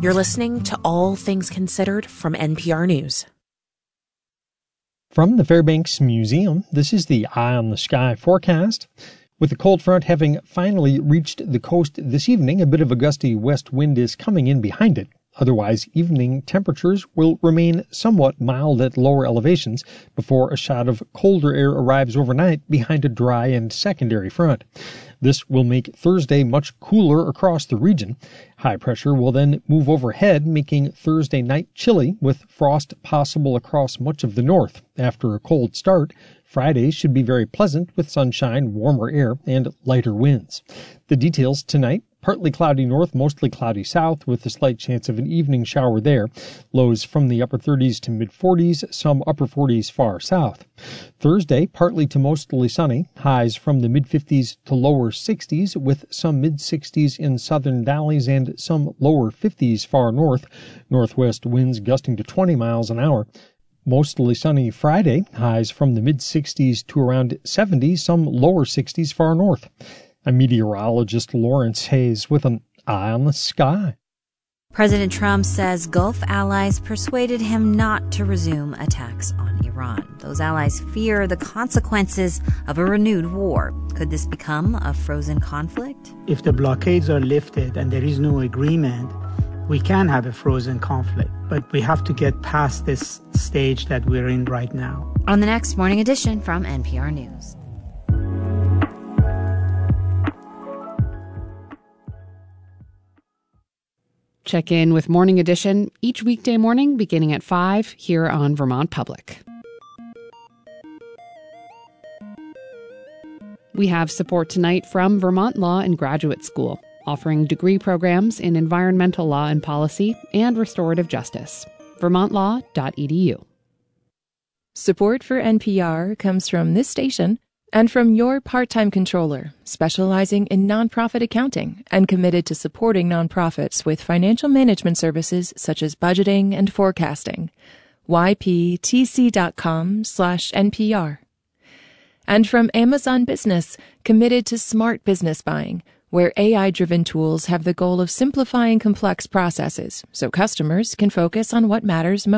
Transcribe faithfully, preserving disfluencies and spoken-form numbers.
You're listening to All Things Considered from N P R News. From the Fairbanks Museum, this is the Eye on the Sky forecast. With the cold front having finally reached the coast this evening, a bit of a gusty west wind is coming in behind it. Otherwise, evening temperatures will remain somewhat mild at lower elevations before a shot of colder air arrives overnight behind a dry and secondary front. This will make Thursday much cooler across the region. High pressure will then move overhead, making Thursday night chilly, with frost possible across much of the north. After a cold start, Friday should be very pleasant with sunshine, warmer air, and lighter winds. The details tonight: partly cloudy north, mostly cloudy south, with a slight chance of an evening shower there. Lows from the upper thirties to mid-forties, some upper forties far south. Thursday, partly to mostly sunny, highs from the mid-fifties to lower sixties, with some mid-sixties in southern valleys and some lower fifties far north. Northwest winds gusting to twenty miles an hour. Mostly sunny Friday, highs from the mid-sixties to around seventy, some lower sixties far north. I'm meteorologist Lawrence Hayes with an eye on the sky. President Trump says Gulf allies persuaded him not to resume attacks on Iran. Those allies fear the consequences of a renewed war. Could this become a frozen conflict? If the blockades are lifted and there is no agreement, we can have a frozen conflict. But we have to get past this stage that we're in right now. On the next Morning Edition from N P R News. Check in with Morning Edition each weekday morning beginning at five here on Vermont Public. We have support tonight from Vermont Law and Graduate School, offering degree programs in environmental law and policy and restorative justice. vermont law dot e d u. Support for N P R comes from this station and from your part-time controller, specializing in nonprofit accounting and committed to supporting nonprofits with financial management services such as budgeting and forecasting. y p t c dot com slash N P R. And from Amazon Business, committed to smart business buying, where A I-driven tools have the goal of simplifying complex processes so customers can focus on what matters most.